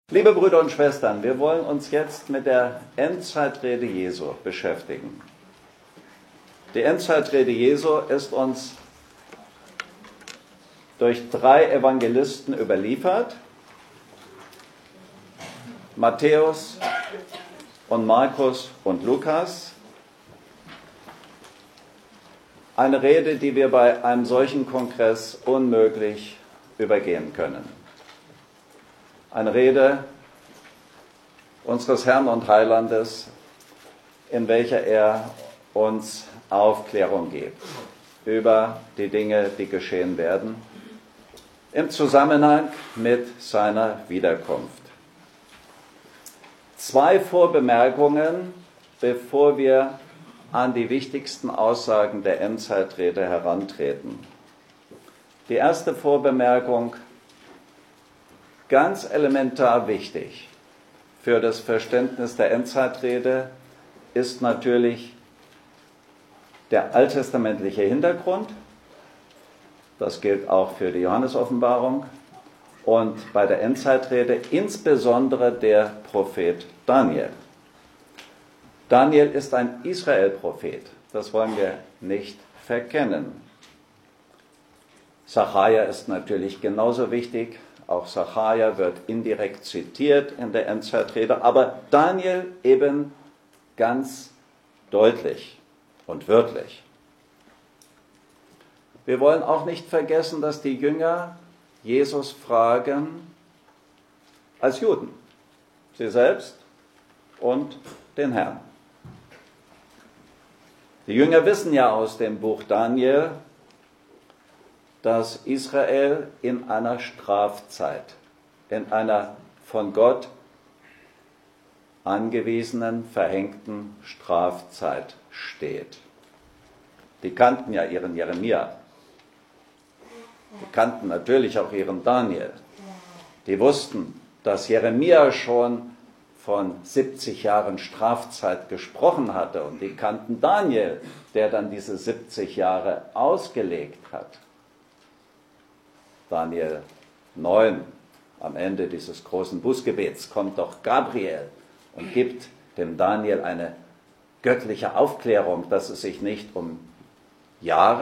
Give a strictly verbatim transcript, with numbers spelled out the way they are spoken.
Liebe Brüder und Schwestern, wir wollen uns jetzt mit der Endzeitrede Jesu beschäftigen. Die Endzeitrede Jesu ist uns durch drei Evangelisten überliefert: Matthäus und Markus und Lukas. Eine Rede, die wir bei einem solchen Kongress unmöglich übergehen können. Eine Rede unseres Herrn und Heilandes, in welcher er uns Aufklärung gibt über die Dinge, die geschehen werden, im Zusammenhang mit seiner Wiederkunft. Zwei Vorbemerkungen, bevor wir an die wichtigsten Aussagen der Endzeitrede herantreten. Die erste Vorbemerkung: Ganz elementar wichtig für das Verständnis der Endzeitrede ist natürlich der alttestamentliche Hintergrund. Das gilt auch für die Johannesoffenbarung. Und bei der Endzeitrede insbesondere der Prophet Daniel. Daniel ist ein Israel-Prophet. Das wollen wir nicht verkennen. Sacharja ist natürlich genauso wichtig. Auch Sacharja wird indirekt zitiert in der Endzeitrede, aber Daniel eben ganz deutlich und wörtlich. Wir wollen auch nicht vergessen, dass die Jünger Jesus fragen als Juden, sie selbst und den Herrn. Die Jünger wissen ja aus dem Buch Daniel, dass Israel in einer Strafzeit, in einer von Gott angewiesenen, verhängten Strafzeit steht. Die kannten ja ihren Jeremia. Die kannten natürlich auch ihren Daniel. Die wussten, dass Jeremia schon von siebzig Jahren Strafzeit gesprochen hatte. Und die kannten Daniel, der dann diese siebzig Jahre ausgelegt hat. Daniel neun, am Ende dieses großen Bußgebets, kommt doch Gabriel und gibt dem Daniel eine göttliche Aufklärung, dass es sich nicht um Jahre